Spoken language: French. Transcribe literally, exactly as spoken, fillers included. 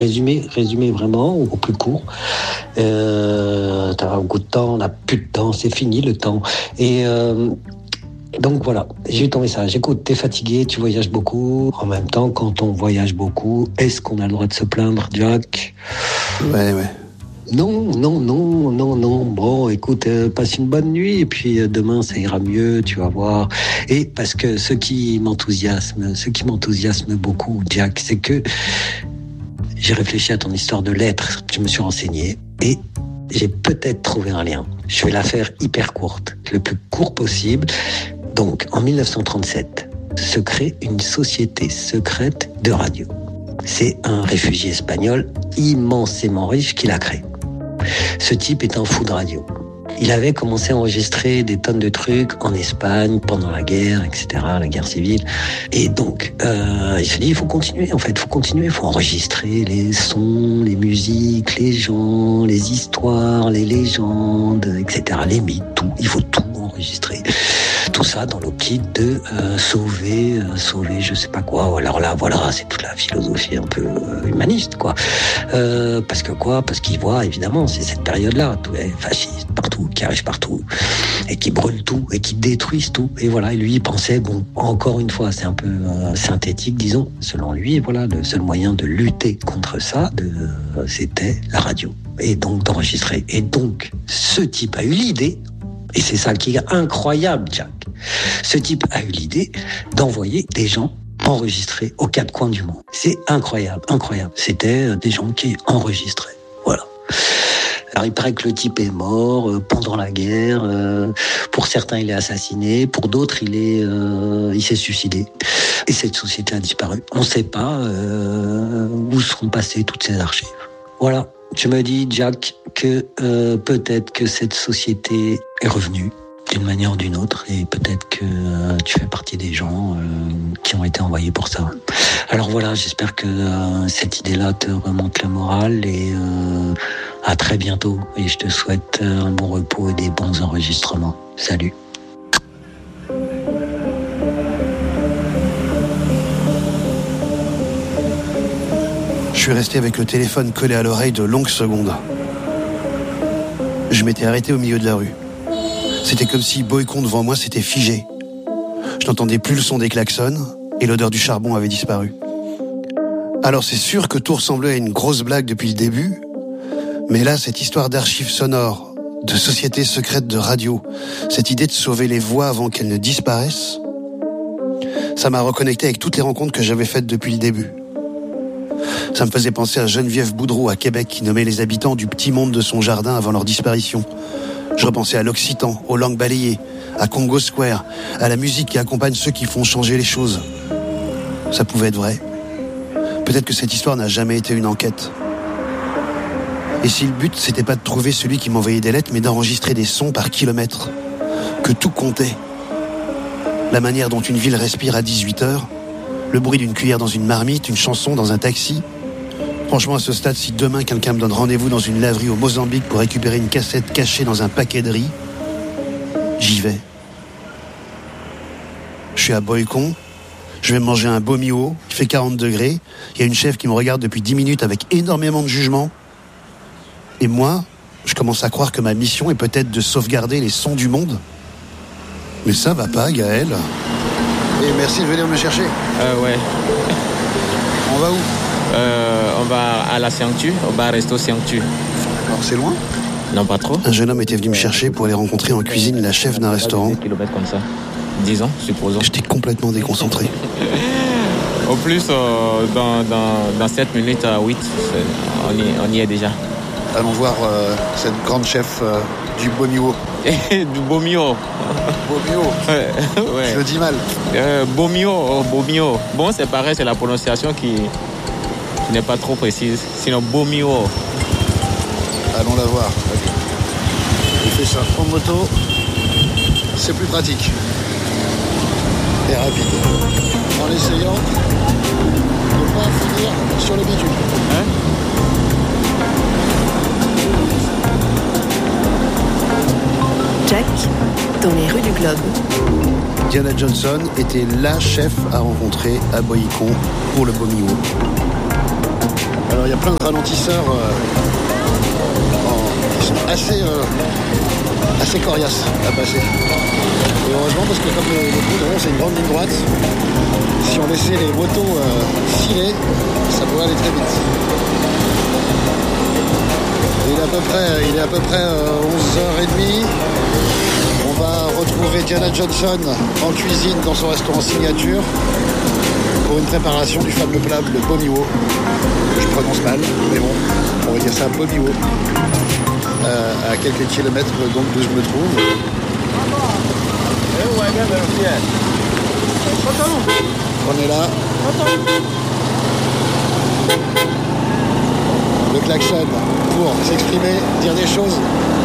Résumé, résumé vraiment au plus court. Euh, t'as beaucoup de temps, on n'a plus de temps, c'est fini le temps. Et euh, donc voilà, j'ai eu ton message. Écoute, t'es fatigué, tu voyages beaucoup. En même temps, quand on voyage beaucoup, est-ce qu'on a le droit de se plaindre, Jack ? Ouais, ouais. Non, non, non, non, non. Bon, écoute, euh, passe une bonne nuit et puis euh, demain ça ira mieux, tu vas voir. Et parce que ce qui m'enthousiasme, ce qui m'enthousiasme beaucoup, Jack, c'est que j'ai réfléchi à ton histoire de lettres, je me suis renseigné et j'ai peut-être trouvé un lien. Je vais la faire hyper courte, le plus court possible. Donc, en dix-neuf cent trente-sept, se crée une société secrète de radio. C'est un réfugié espagnol immensément riche qui l'a créé. Ce type est un fou de radio. Il avait commencé à enregistrer des tonnes de trucs en Espagne pendant la guerre, et cetera, la guerre civile. Et donc, euh, il se dit, il faut continuer, en fait, il faut continuer, il faut enregistrer les sons, les musiques, les gens, les histoires, les légendes, et cetera, les mythes, tout. Il faut tout enregistrer. Tout ça dans l'optique de euh, sauver, euh, sauver je sais pas quoi. Alors là, voilà, c'est toute la philosophie un peu euh, humaniste, quoi. Euh, parce que quoi ? Parce qu'il voit, évidemment, c'est cette période-là, tous les fascistes partout, qui arrivent partout, et qui brûlent tout, et qui détruisent tout. Et voilà, et lui, il pensait, bon, encore une fois, c'est un peu euh, synthétique, disons, selon lui, voilà, le seul moyen de lutter contre ça, de, euh, c'était la radio. Et donc d'enregistrer. Et donc, ce type a eu l'idée, et c'est ça qui est incroyable, Jack. Ce type a eu l'idée d'envoyer des gens enregistrer aux quatre coins du monde. C'est incroyable, incroyable. C'était des gens qui enregistraient. Voilà. Alors il paraît que le type est mort euh, pendant la guerre. Euh, pour certains, il est assassiné. Pour d'autres, il est, euh, il s'est suicidé. Et cette société a disparu. On ne sait pas euh, où seront passées toutes ces archives. Voilà. Je me dis, Jack, que euh, peut-être que cette société est revenue d'une manière ou d'une autre, et peut-être que euh, tu fais partie des gens euh, qui ont été envoyés pour ça. Alors voilà, j'espère que euh, cette idée-là te remonte le moral, et euh, à très bientôt. Et je te souhaite euh, un bon repos et des bons enregistrements. Salut. Je suis resté avec le téléphone collé à l'oreille de longues secondes. Je m'étais arrêté au milieu de la rue. C'était comme si Boycon devant moi s'était figé. Je n'entendais plus le son des klaxons et l'odeur du charbon avait disparu. Alors c'est sûr que tout ressemblait à une grosse blague depuis le début, mais là, cette histoire d'archives sonores, de sociétés secrètes de radio, cette idée de sauver les voix avant qu'elles ne disparaissent, ça m'a reconnecté avec toutes les rencontres que j'avais faites depuis le début. Ça me faisait penser à Geneviève Boudreau à Québec qui nommait les habitants du petit monde de son jardin avant leur disparition. Je repensais à l'occitan, aux langues balayées, à Congo Square, à la musique qui accompagne ceux qui font changer les choses. Ça pouvait être vrai. Peut-être que cette histoire n'a jamais été une enquête. Et si le but, c'était pas de trouver celui qui m'envoyait des lettres, mais d'enregistrer des sons par kilomètre, que tout comptait. La manière dont une ville respire à dix-huit heures, le bruit d'une cuillère dans une marmite, une chanson dans un taxi. Franchement, à ce stade, si demain quelqu'un me donne rendez-vous dans une laverie au Mozambique pour récupérer une cassette cachée dans un paquet de riz, j'y vais. Je suis à Boycon, je vais manger un beau miho, il fait quarante degrés, il y a une chef qui me regarde depuis dix minutes avec énormément de jugement. Et moi, je commence à croire que ma mission est peut-être de sauvegarder les sons du monde. Mais ça va pas, Gaël. Et merci de venir me chercher. Euh, ouais. On va où ? Euh, on va à la Siangtu, au bar resto Siangtu. D'accord, c'est loin ? Non, pas trop. Un jeune homme était venu me chercher pour aller rencontrer en cuisine la chef d'un restaurant. kilomètres comme ça. dix ans, supposons. J'étais complètement déconcentré. Au plus, euh, dans, dans, dans sept minutes à huit, on y, on y est déjà. Allons voir euh, cette grande chef euh, du Bomio. Du Bomio. Bomio. Ouais, ouais. Je le dis mal. Euh, Bomio, oh, Bomio. Bon, c'est pareil, c'est la prononciation qui, qui n'est pas trop précise. Sinon, Bomio. Allons la voir. Il fait ça en moto. C'est plus pratique. Et rapide. En essayant de ne pas finir sur le bitume. Hein? Jack, dans les rues du globe. Diana Johnson était la chef à rencontrer à Boycon pour le Bomio. Alors il y a plein de ralentisseurs euh, en- qui sont assez, euh, assez coriaces à passer. Et heureusement parce que comme le, le goudron c'est une grande ligne droite, si on laissait les motos euh, filer, ça pourrait aller très vite. Il est à peu près, il est à peu près euh, onze heures trente. On va retrouver Diana Johnson en cuisine dans son restaurant signature pour une préparation du fameux plat, le bomiwo. Je prononce mal, mais bon, on va dire ça bomiwo. Euh, à quelques kilomètres donc d'où je me trouve. On est là. Le klaxon pour s'exprimer, dire des choses.